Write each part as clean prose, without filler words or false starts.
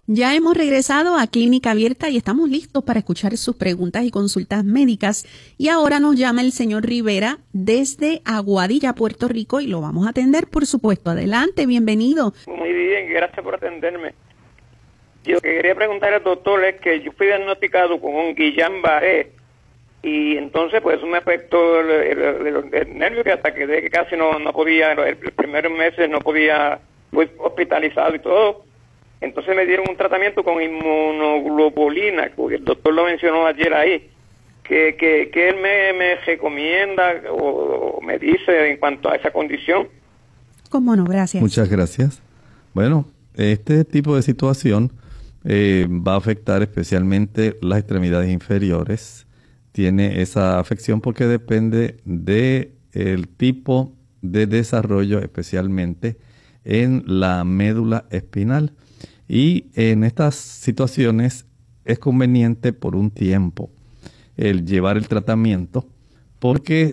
Ya hemos regresado a Clínica Abierta y estamos listos para escuchar sus preguntas y consultas médicas. Y ahora nos llama el señor Rivera desde Aguadilla, Puerto Rico, y lo vamos a atender, por supuesto. Adelante, bienvenido. Muy bien, gracias por atenderme. Yo que quería preguntar al doctor es que yo fui diagnosticado con un Guillain-Barré y entonces pues eso me afectó el nervio, que hasta que casi no podía, el primer mes no podía, fui hospitalizado y todo. Entonces me dieron un tratamiento con inmunoglobulina, que el doctor lo mencionó ayer ahí, que él me recomienda o me dice en cuanto a esa condición. ¿Cómo no? Gracias. Muchas gracias. Bueno, este tipo de situación va a afectar especialmente las extremidades inferiores. Tiene esa afección porque depende del tipo de desarrollo, especialmente en la médula espinal. Y en estas situaciones es conveniente por un tiempo el llevar el tratamiento porque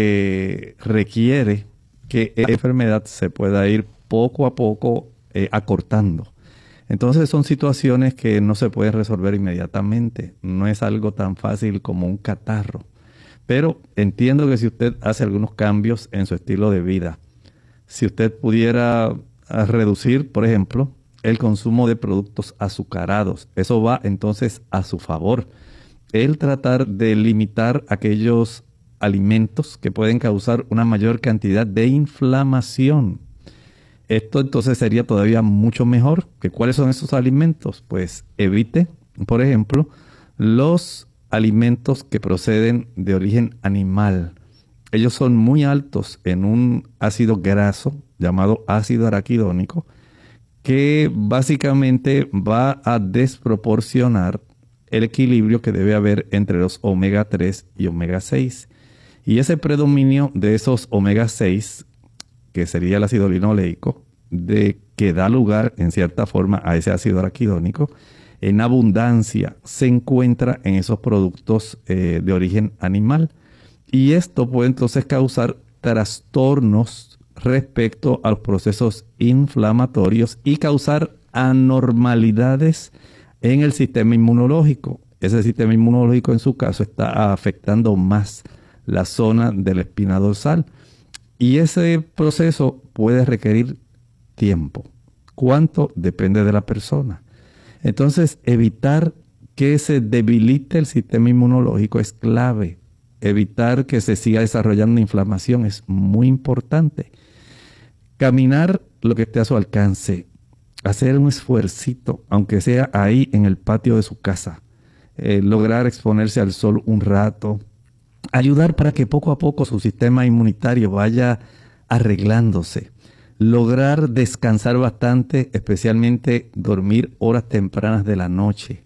se requiere que la enfermedad se pueda ir poco a poco acortando. Entonces son situaciones que no se pueden resolver inmediatamente. No es algo tan fácil como un catarro. Pero entiendo que si usted hace algunos cambios en su estilo de vida, si usted pudiera reducir, por ejemplo, el consumo de productos azucarados, eso va entonces a su favor. El tratar de limitar aquellos alimentos que pueden causar una mayor cantidad de inflamación. Esto entonces sería todavía mucho mejor. ¿Que cuáles son esos alimentos? Pues evite, por ejemplo, los alimentos que proceden de origen animal. Ellos son muy altos en un ácido graso llamado ácido araquidónico, que básicamente va a desproporcionar el equilibrio que debe haber entre los omega 3 y omega 6. Y ese predominio de esos omega 6, que sería el ácido linoleico, que da lugar en cierta forma a ese ácido araquidónico, en abundancia se encuentra en esos productos de origen animal. Y esto puede entonces causar trastornos respecto a los procesos inflamatorios y causar anormalidades en el sistema inmunológico. Ese sistema inmunológico en su caso está afectando más la zona de la espina dorsal y ese proceso puede requerir tiempo. ¿Cuánto? Depende de la persona. Entonces, evitar que se debilite el sistema inmunológico es clave. Evitar que se siga desarrollando una inflamación es muy importante. Caminar lo que esté a su alcance. Hacer un esfuercito, aunque sea ahí en el patio de su casa. Lograr exponerse al sol un rato. Ayudar para que poco a poco su sistema inmunitario vaya arreglándose. Lograr descansar bastante, especialmente dormir horas tempranas de la noche.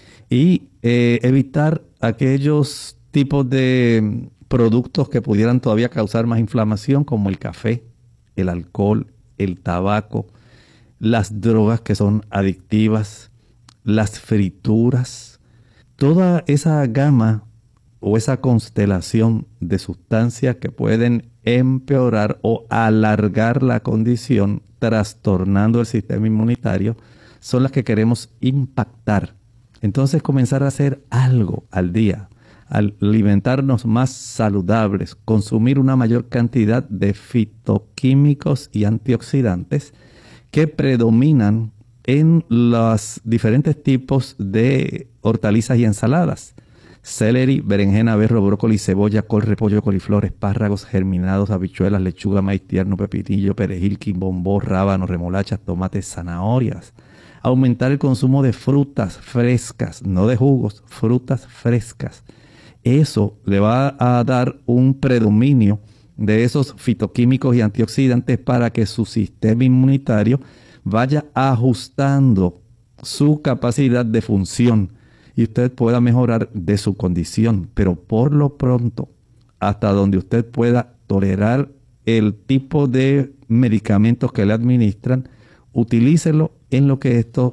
Y evitar aquellos tipos de productos que pudieran todavía causar más inflamación, como el café, el alcohol, el tabaco, las drogas que son adictivas, las frituras, toda esa gama o esa constelación de sustancias que pueden empeorar o alargar la condición, trastornando el sistema inmunitario, son las que queremos impactar. Entonces comenzar a hacer algo al día, alimentarnos más saludables, consumir una mayor cantidad de fitoquímicos y antioxidantes que predominan en los diferentes tipos de hortalizas y ensaladas. Celery, berenjena, berro, brócoli, cebolla, col, repollo, coliflor, espárragos, germinados, habichuelas, lechuga, maíz tierno, pepinillo, perejil, quimbombó, rábanos, remolachas, tomates, zanahorias. Aumentar el consumo de frutas frescas, no de jugos, frutas frescas. Eso le va a dar un predominio de esos fitoquímicos y antioxidantes para que su sistema inmunitario vaya ajustando su capacidad de función y usted pueda mejorar de su condición. Pero por lo pronto, hasta donde usted pueda tolerar el tipo de medicamentos que le administran, utilícelo en lo que esto